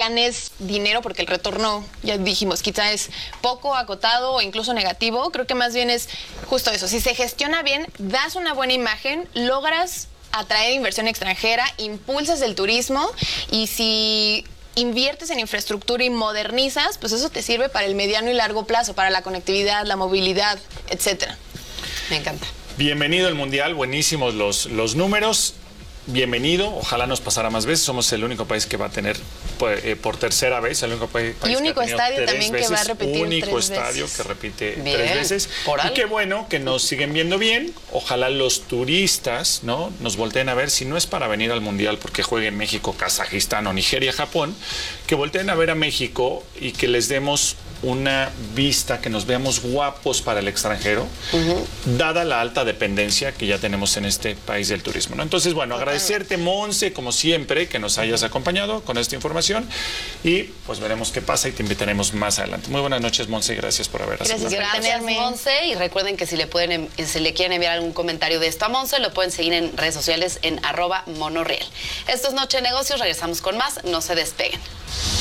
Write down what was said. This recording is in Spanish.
ganes dinero, porque el retorno, ya dijimos, quizá es poco, acotado o incluso negativo. Creo que más bien es justo eso. Si se gestiona bien, das una buena imagen, logras atraer inversión extranjera, impulsas el turismo, y si inviertes en infraestructura y modernizas, pues eso te sirve para el mediano y largo plazo, para la conectividad, la movilidad, etcétera. Me encanta. Bienvenido al Mundial, buenísimos los números. Bienvenido, ojalá nos pasara más veces. Somos el único país que va a tener por tercera vez, el único país y único que ha estadio tres también veces, que va a repetir único 3 estadio veces. que repite Bien, 3 veces. por Y algo. qué bueno que nos siguen viendo bien. Ojalá los turistas, ¿no?, nos volteen a ver, si no es para venir al Mundial porque juegue México, Kazajistán o Nigeria, Japón, que volteen a ver a México y que les demos una vista, que nos veamos guapos para el extranjero, dada la alta dependencia que ya tenemos en este país del turismo, ¿no? Entonces, bueno, agradecerte, Monse, como siempre, que nos hayas acompañado con esta información, y pues veremos qué pasa y te invitaremos más adelante. Muy buenas noches, Monse, gracias por haber asistido. Gracias, Monse, y recuerden que si le quieren enviar algún comentario de esto a Monse, lo pueden seguir en redes sociales en @monorriel. Esto es Noche de Negocios, regresamos con más, no se despeguen.